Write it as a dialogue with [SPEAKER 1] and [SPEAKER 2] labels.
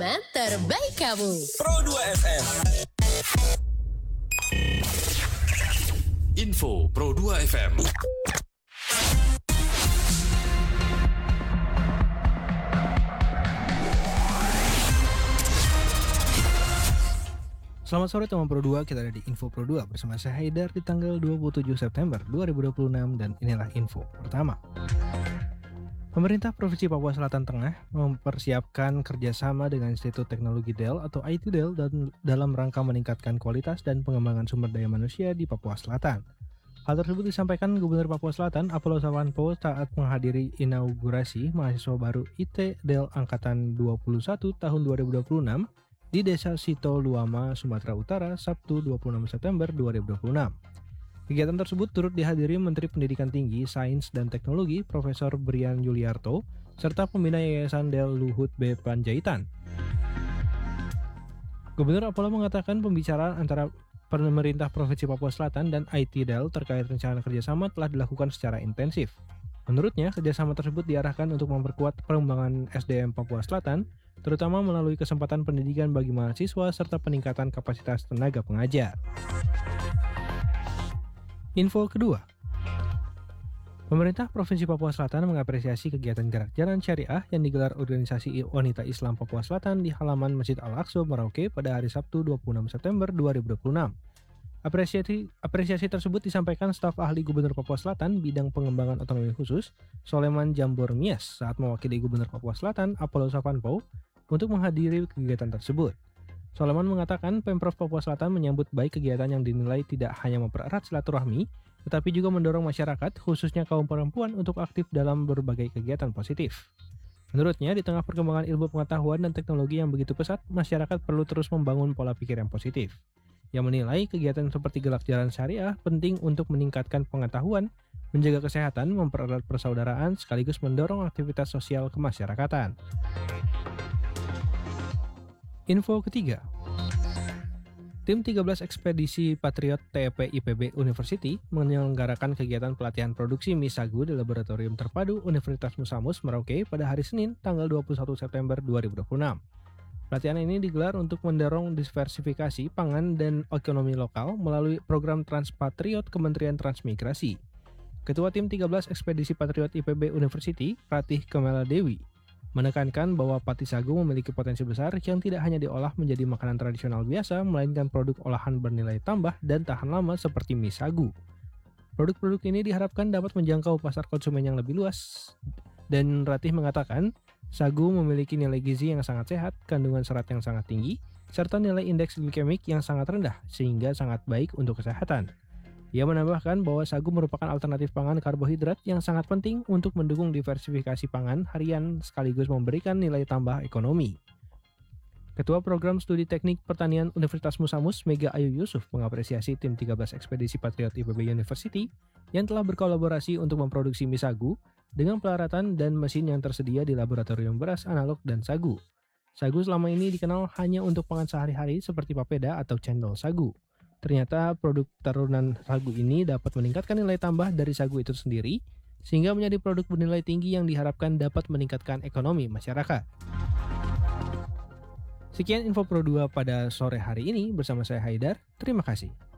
[SPEAKER 1] Teman terbaik kamu.
[SPEAKER 2] Pro 2 FM.
[SPEAKER 3] Info Pro 2 FM.
[SPEAKER 4] Selamat sore teman Pro 2, kita ada di Info Pro 2 bersama saya Haidar di tanggal 27 September 2026 dan inilah info pertama. Pemerintah Provinsi Papua Selatan Tengah mempersiapkan kerjasama dengan Institut Teknologi Dell atau IT Dell dalam rangka meningkatkan kualitas dan pengembangan sumber daya manusia di Papua Selatan. Hal tersebut disampaikan Gubernur Papua Selatan Apollo Sawanpo saat menghadiri inaugurasi mahasiswa baru IT Dell Angkatan 21 tahun 2026 di Desa Sito Luama, Sumatera Utara, Sabtu 26 September 2026. Kegiatan tersebut turut dihadiri Menteri Pendidikan Tinggi, Sains dan Teknologi Profesor Brian Yuliarto serta pembina Yayasan Dell Luhut B. Panjaitan. Gubernur Apollo mengatakan pembicaraan antara pemerintah Provinsi Papua Selatan dan IT Dell terkait rencana kerjasama telah dilakukan secara intensif. Menurutnya, kerjasama tersebut diarahkan untuk memperkuat pengembangan SDM Papua Selatan, terutama melalui kesempatan pendidikan bagi mahasiswa serta peningkatan kapasitas tenaga pengajar. Info kedua, pemerintah Provinsi Papua Selatan mengapresiasi kegiatan gerak jalan syariah yang digelar organisasi wanita Islam Papua Selatan di halaman Masjid Al-Aqsa Merauke pada hari Sabtu 26 September 2026. Apresiasi tersebut disampaikan staf ahli Gubernur Papua Selatan bidang pengembangan otonomi khusus Soleman Jambor Mias saat mewakili Gubernur Papua Selatan Apollo Sawanpo untuk menghadiri kegiatan tersebut. Soleman mengatakan Pemprov Papua Selatan menyambut baik kegiatan yang dinilai tidak hanya mempererat silaturahmi, tetapi juga mendorong masyarakat, khususnya kaum perempuan, untuk aktif dalam berbagai kegiatan positif. Menurutnya, di tengah perkembangan ilmu pengetahuan dan teknologi yang begitu pesat, masyarakat perlu terus membangun pola pikir yang positif. Yang menilai kegiatan seperti gerak jalan syariah penting untuk meningkatkan pengetahuan, menjaga kesehatan, mempererat persaudaraan, sekaligus mendorong aktivitas sosial kemasyarakatan. Info ketiga, tim 13 Ekspedisi Patriot TEP IPB University menyelenggarakan kegiatan pelatihan produksi mie sagu di Laboratorium Terpadu Universitas Musamus Merauke pada hari Senin tanggal 21 September 2026. Pelatihan ini digelar untuk mendorong diversifikasi pangan dan ekonomi lokal melalui program Transpatriot Kementerian Transmigrasi. Ketua tim 13 Ekspedisi Patriot IPB University, Ratih Kemala Dewi, menekankan bahwa pati sagu memiliki potensi besar yang tidak hanya diolah menjadi makanan tradisional biasa, melainkan produk olahan bernilai tambah dan tahan lama seperti mie sagu. Produk-produk ini diharapkan dapat menjangkau pasar konsumen yang lebih luas, dan Ratih mengatakan, sagu memiliki nilai gizi yang sangat sehat, kandungan serat yang sangat tinggi, serta nilai indeks glikemik yang sangat rendah, sehingga sangat baik untuk kesehatan. Ia menambahkan bahwa sagu merupakan alternatif pangan karbohidrat yang sangat penting untuk mendukung diversifikasi pangan harian sekaligus memberikan nilai tambah ekonomi. Ketua Program Studi Teknik Pertanian Universitas Musamus, Mega Ayu Yusuf, mengapresiasi tim 13 Ekspedisi Patriot IPB University yang telah berkolaborasi untuk memproduksi mie sagu dengan pelaratan dan mesin yang tersedia di laboratorium beras analog dan sagu. Sagu selama ini dikenal hanya untuk pangan sehari-hari seperti papeda atau cendol sagu. Ternyata produk turunan sagu ini dapat meningkatkan nilai tambah dari sagu itu sendiri, sehingga menjadi produk bernilai tinggi yang diharapkan dapat meningkatkan ekonomi masyarakat. Sekian info Pro 2 pada sore hari ini bersama saya Haidar, terima kasih.